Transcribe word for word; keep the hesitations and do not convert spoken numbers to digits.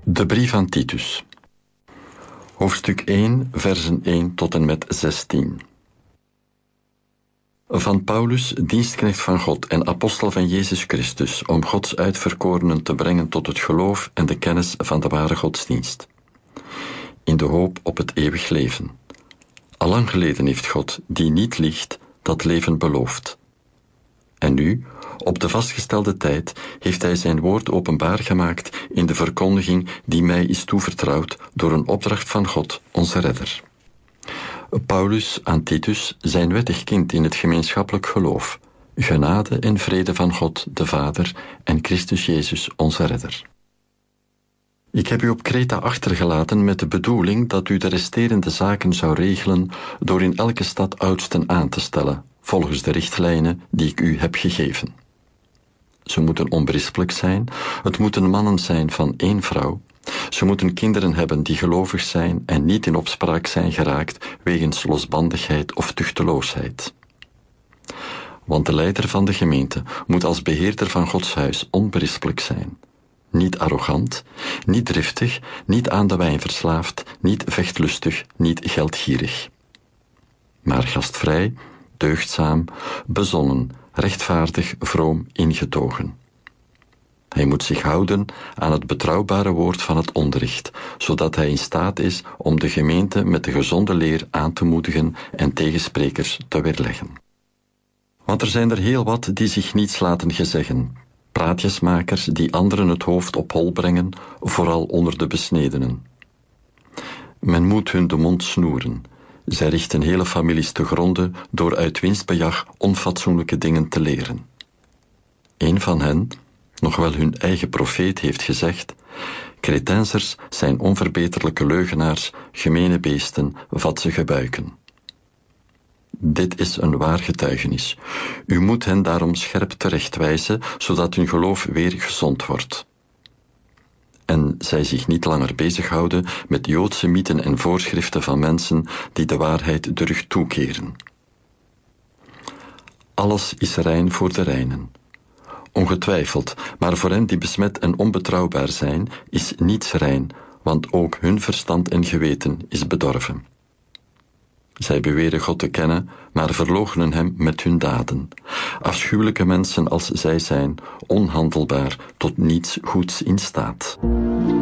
De brief aan Titus. Hoofdstuk één, versen één tot en met zestien. Van Paulus, dienstknecht van God en apostel van Jezus Christus, om Gods uitverkorenen te brengen tot het geloof en de kennis van de ware godsdienst, in de hoop op het eeuwig leven. Allang geleden heeft God, die niet liegt, dat leven beloofd. En nu, op de vastgestelde tijd, heeft hij zijn woord openbaar gemaakt in de verkondiging die mij is toevertrouwd door een opdracht van God, onze redder. Paulus aan Titus, zijn wettig kind in het gemeenschappelijk geloof, genade en vrede van God, de Vader, en Christus Jezus, onze redder. Ik heb u op Kreta achtergelaten met de bedoeling dat u de resterende zaken zou regelen door in elke stad oudsten aan te stellen, volgens de richtlijnen die ik u heb gegeven. Ze moeten onberispelijk zijn, het moeten mannen zijn van één vrouw, ze moeten kinderen hebben die gelovig zijn en niet in opspraak zijn geraakt wegens losbandigheid of tuchteloosheid. Want de leider van de gemeente moet als beheerder van Gods huis onberispelijk zijn. Niet arrogant, niet driftig, niet aan de wijn verslaafd, niet vechtlustig, niet geldgierig. Maar gastvrij, deugdzaam, bezonnen, rechtvaardig, vroom, ingetogen. Hij moet zich houden aan het betrouwbare woord van het onderricht, zodat hij in staat is om de gemeente met de gezonde leer aan te moedigen en tegensprekers te weerleggen. Want er zijn er heel wat die zich niets laten gezeggen, praatjesmakers die anderen het hoofd op hol brengen, vooral onder de besnedenen. Men moet hun de mond snoeren. Zij richten hele families te gronde door uit winstbejag onfatsoenlijke dingen te leren. Een van hen, nog wel hun eigen profeet, heeft gezegd: Cretensers zijn onverbeterlijke leugenaars, gemene beesten, vadsige buiken. Dit is een waar getuigenis. U moet hen daarom scherp terechtwijzen, zodat hun geloof weer gezond wordt. En zij zich niet langer bezighouden met Joodse mythen en voorschriften van mensen die de waarheid de rug toekeren. Alles is rein voor de reinen. Ongetwijfeld, maar voor hen die besmet en onbetrouwbaar zijn, is niets rein, want ook hun verstand en geweten is bedorven. Zij beweren God te kennen, maar verloochenen hem met hun daden. Afschuwelijke mensen als zij zijn, onhandelbaar, tot niets goeds in staat.